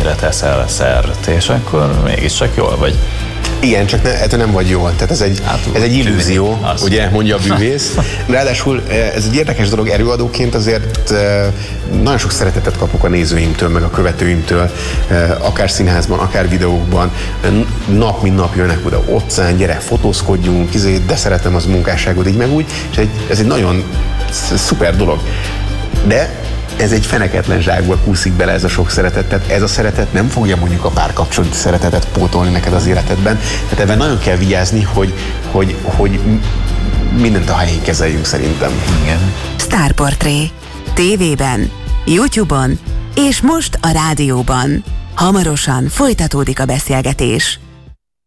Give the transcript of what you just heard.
ennyire teszel szert, és akkor mégiscsak jól vagy. Igen, csak ettől nem vagy jól. Tehát ez egy illúzió, ugye, mondja a bűvész. Ráadásul ez egy érdekes dolog, előadóként azért nagyon sok szeretetet kapok a nézőimtől, meg a követőimtől, akár színházban, akár videókban. Nap mint nap jönnek oda, otcán, gyere, fotózkodjunk, de szeretem az munkásságot így meg úgy, és ez egy nagyon szuper dolog. De ez egy feneketlen zsákból kúszik bele ez a sok szeretet, tehát ez a szeretet nem fogja mondjuk a párkapcsolati szeretetet pótolni neked az életedben, tehát ebben nagyon kell vigyázni, hogy mindent a helyén kezeljünk szerintem. Igen. Sztárportré. TV-ben, YouTube-on és most a rádióban. Hamarosan folytatódik a beszélgetés.